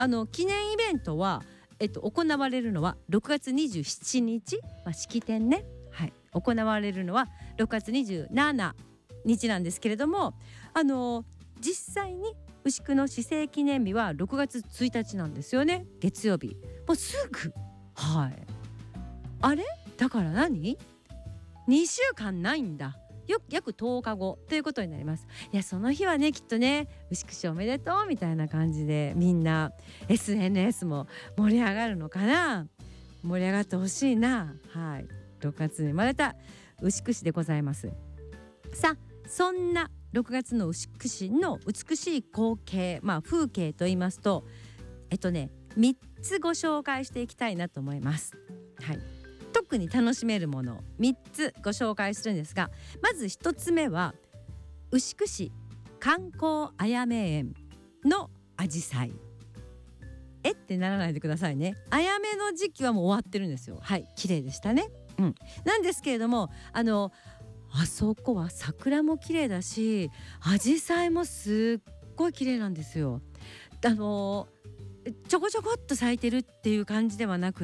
記念イベントは、行われるのは6月27日、式典ね、はい、行われるのは6月27日なんですけれども、実際に牛久の市政記念日は6月1日なんですよね、月曜日。もうすぐ、はい、あれだから何2週間ないんだ、約10日後ということになります。いや、その日はね、きっとね、牛久市おめでとうみたいな感じで、みんな SNS も盛り上がるのかな。盛り上がってほしいな。はい、6月に生まれた牛久市でございます。さあ、そんな6月の牛久市の美しい光景、風景と言いますと、3つご紹介していきたいなと思います。はい、特に楽しめるもの3つご紹介するんですが、まず1つ目は牛久市観光あやめ園のアジサイ。ってならないでくださいね。あやめの時期はもう終わってるんですよ。はい、綺麗でしたね。なんですけれども、あそこは桜も綺麗だし、アジサイもすっごい綺麗なんですよ。ちょこちょこっと咲いてるっていう感じではなくって、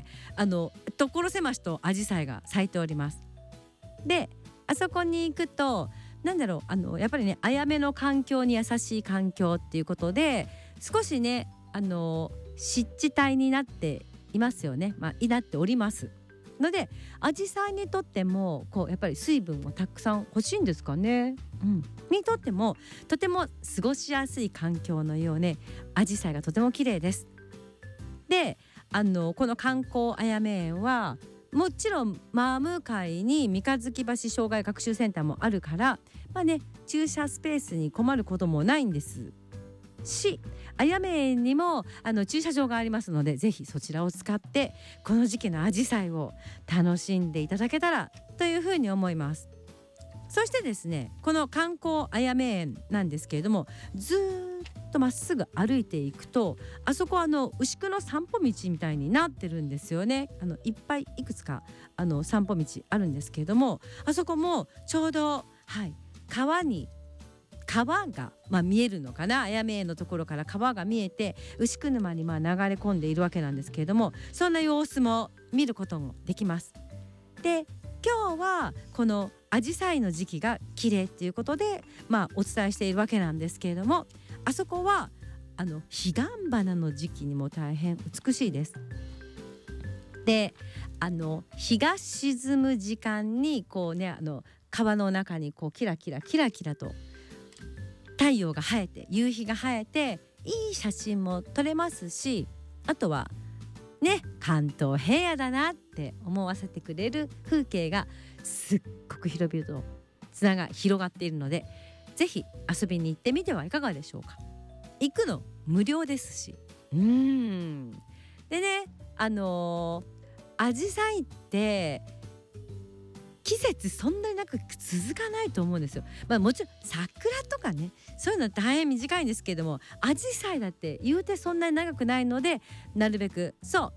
所狭しとアジサイが咲いております。で、あそこに行くと、やっぱりね、あやめの環境に優しい環境っていうことで、少しね、湿地帯になっていますよね。になっておりますので、アジサイにとってもやっぱり水分をたくさん欲しいんですかね。にとってもとても過ごしやすい環境のようね、アジサイがとても綺麗です。で、この観光あやめ園はもちろん真向かいに三日月橋障害学習センターもあるから、駐車スペースに困ることもないんですし、あやめ園にも駐車場がありますので、ぜひそちらを使ってこの時期のアジサイを楽しんでいただけたらというふうに思います。そしてですね、この観光あやめ園なんですけれども、ずっとまっすぐ歩いていくと、あそこは牛久の散歩道みたいになってるんですよね。いっぱいいくつか散歩道あるんですけれども、あそこもちょうど、川が、見えるのかな。あやめ園のところから川が見えて牛久沼に流れ込んでいるわけなんですけれども、そんな様子も見ることもできます。で、今日はこのアジサイの時期が綺麗っていうことで、お伝えしているわけなんですけれども、あそこは彼岸花の時期にも大変美しいです。で、日が沈む時間に川の中にキラキラと太陽が映えて、夕日が映えて、いい写真も撮れますし、あとはね、関東平野だなって思わせてくれる風景がすっごく広々と広がっているので、ぜひ遊びに行ってみてはいかがでしょうか。行くの無料ですし、でね、アジサイって季節そんなに長く続かないと思うんですよ。もちろん桜とかね、そういうのは大変短いんですけども、アジサイだって言うてそんなに長くないので、なるべく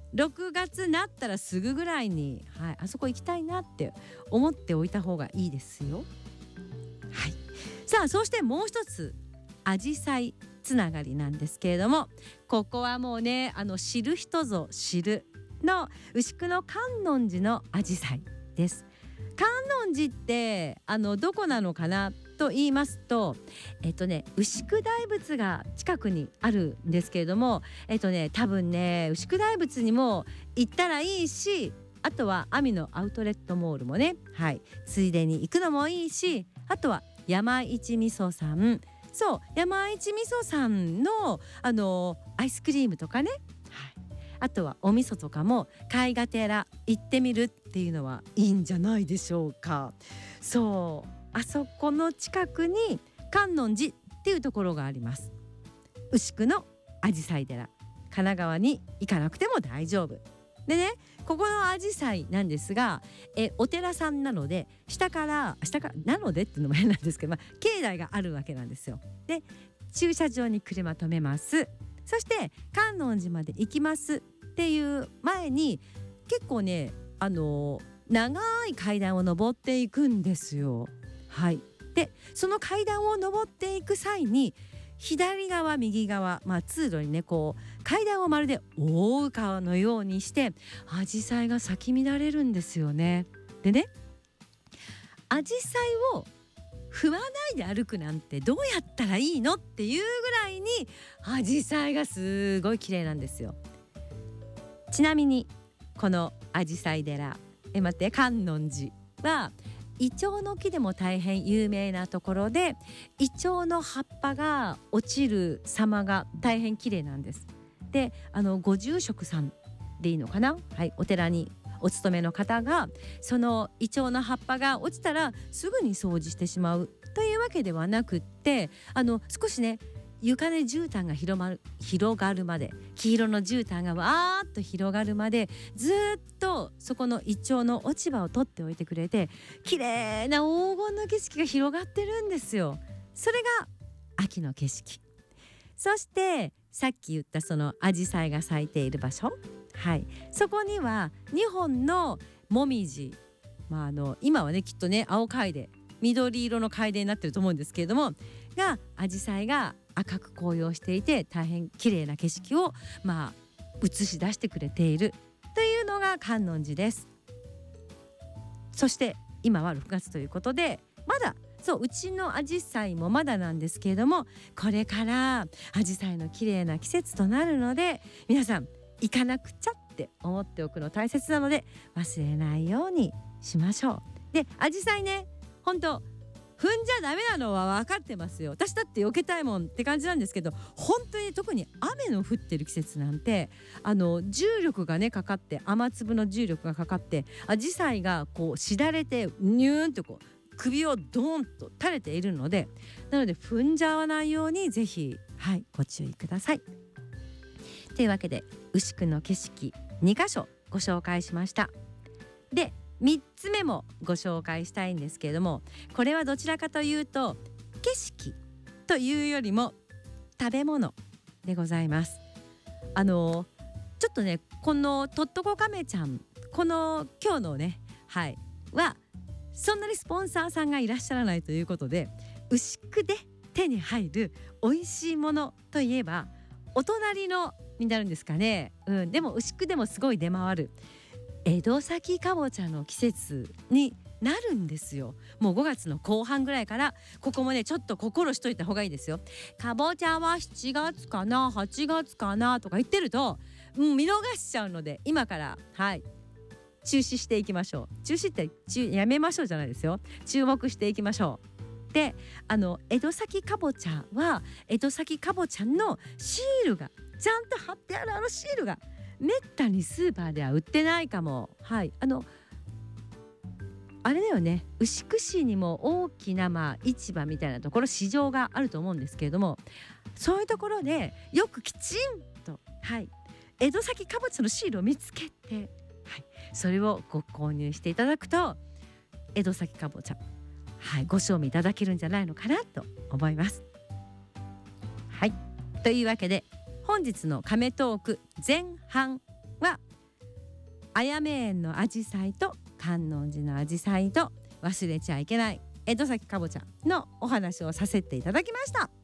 6月になったらすぐぐらいに、あそこ行きたいなって思っておいた方がいいですよ。はい、さあ、そしてもう一つアジサイつながりなんですけれども、ここはもうね、知る人ぞ知るの牛久の観音寺のアジサイです。観音寺ってどこなのかなと言いますと、牛久大仏が近くにあるんですけれども、多分ね、牛久大仏にも行ったらいいし、あとは網野アウトレットモールもね、ついでに行くのもいいし、あとは山一味噌さん、山一味噌さんのアイスクリームとかね、あとはお味噌とかも買いがてら行ってみるっていうのはいいんじゃないでしょうか。あそこの近くに観音寺っていうところがあります。牛久のあじさい寺、神奈川に行かなくても大丈夫でね、ここのあじさいなんですが、お寺さんなので下からなのでっていうのも変なんですけど、境内があるわけなんですよ。で、駐車場に車止めます。そして観音寺まで行きますっていう前に、結構ね、長い階段を登っていくんですよ。で、その階段を登っていく際に左側右側、通路にね、 階段をまるで覆うかのようにしてアジサイが咲き乱れるんですよね。でね、アジサイを踏まないで歩くなんてどうやったらいいのっていうぐらいにアジサイがすごい綺麗なんですよ。ちなみにこのアジサイ寺、観音寺はイチョウの木でも大変有名なところで、イチョウの葉っぱが落ちる様が大変綺麗なんです。で、ご住職さんでいいのかな、はい、お寺にお勤めの方がそのイチョウの葉っぱが落ちたらすぐに掃除してしまうというわけではなくって、少しね床で絨毯が広がるまで、黄色の絨毯がわーっと広がるまでずっとそこのイチョウの落ち葉を取っておいてくれて、綺麗な黄金の景色が広がってるんですよ。それが秋の景色。そしてさっき言ったそのアジサイが咲いている場所、はい、そこには2本のもみじ、今はねきっとね青楓、緑色の楓になってると思うんですけれども、がアジサイが赤く紅葉していて大変綺麗な景色を映し出してくれているというのが観音寺です。そして今は6月ということで、まだうちのアジサイもまだなんですけれども、これからアジサイの綺麗な季節となるので、皆さん行かなくちゃって思っておくの大切なので忘れないようにしましょう。で、アジサイね、本当踏んじゃダメなのは分かってますよ。私だって避けたいもんって感じなんですけど、本当に特に雨の降ってる季節なんて重力がねかかって、雨粒の重力がかかってアジサイがこうしだれてニューンとこう首をドーンと垂れているので、なので踏んじゃわないようにぜひ、ご注意ください。というわけで牛久の景色2カ所ご紹介しました。で、3つ目もご紹介したいんですけれども、これはどちらかというと景色というよりも食べ物でございます。ちょっとね、このとっとこ亀ちゃん、この今日のねはそんなにスポンサーさんがいらっしゃらないということで、牛久で手に入る美味しいものといえばお隣のになるんですかね、でも牛久でもすごい出回る江戸崎かぼちゃの季節になるんですよ。もう5月の後半ぐらいから、ここもねちょっと心しといた方がいいですよ。かぼちゃは7月かな8月かなとか言ってると、見逃しちゃうので、今から中止していきましょう。中止ってやめましょうじゃないですよ。注目していきましょう。で、江戸崎かぼちゃは江戸崎かぼちゃのシールがちゃんと貼ってある、シールがめったにスーパーでは売ってないかも。あれだよね、牛久市にも大きな市場みたいなところ、市場があると思うんですけれども、そういうところでよくきちんと江戸崎かぼちゃのシールを見つけて、それをご購入していただくと江戸崎かぼちゃ、ご賞味いただけるんじゃないのかなと思います。というわけで本日の亀トーク前半はあやめ園のアジサイと観音寺のアジサイと忘れちゃいけない江戸崎かぼちゃのお話をさせていただきました。